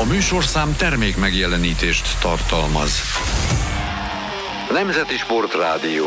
A műsorszám termék megjelenítést tartalmaz. Nemzeti Sportrádió.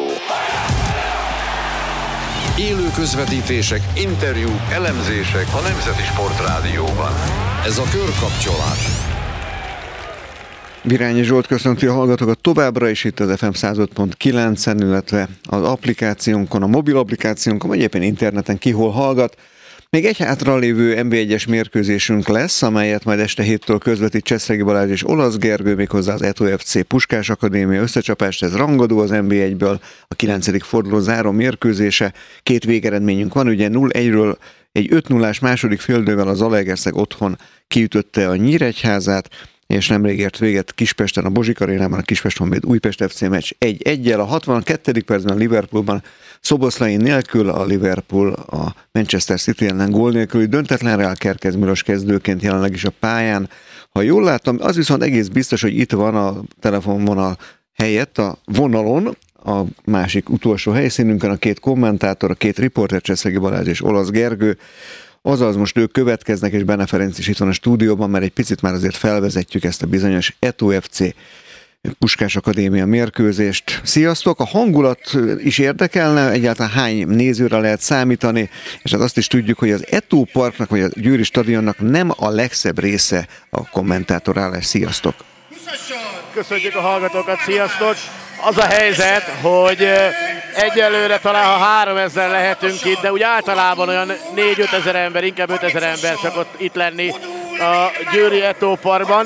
Élő közvetítések, interjúk, elemzések a Nemzeti Sportrádióban. Ez a Körkapcsolás. Virányi Zsolt köszönti a hallgatókat továbbra is itt az FM 105.9-en, illetve az applikációnkon, a mobil applikációnkon, vagy éppen interneten ki hol hallgat. Még egy hátralévő NB1-es mérkőzésünk lesz, amelyet majd este 7-től közvetít Cseszregi Balázs és Olasz Gergő, méghozzá az Eto FC Puskás Akadémia összecsapást, ez rangadó az NB1-ből, a 9. forduló záró mérkőzése. Két végeredményünk van, ugye 0-1-ről egy 5-0-ás második féldővel az Zalaegerszeg otthon kiütötte a Nyíregyházát, és nemrég ért véget Kispesten, a Bozsik Arénában a Kispest-Honvéd Újpest FC meccs 1-1-jel. A 62. percben a Liverpoolban Szoboszlai nélkül a Liverpool a Manchester City ellen gól nélküli döntetlenre áll Kerkez Milos kezdőként jelenleg is a pályán. Ha jól látom, az viszont egész biztos, hogy itt van a telefonvonal helyett a vonalon, a másik utolsó helyszínünkön a két kommentátor, a két riporter, Cseszregi Balázs és Olasz Gergő. Azaz most ők következnek, és Benne Ferenc is itt van a stúdióban, mert egy picit már azért felvezetjük ezt a bizonyos Eto FC Puskás Akadémia mérkőzést. Sziasztok! A hangulat is érdekelne, egyáltalán hány nézőre lehet számítani, és hát azt is tudjuk, hogy az Eto Parknak, vagy a Győri Stadionnak nem a legszebb része a kommentátorállás. Sziasztok! Köszönjük a hallgatókat, sziasztok! Az a helyzet, hogy egyelőre talán ha 3000 lehetünk itt, de úgy általában olyan 4-5 ezer ember, inkább 5 ezer ember szokott itt lenni a Győri Eto Parkban.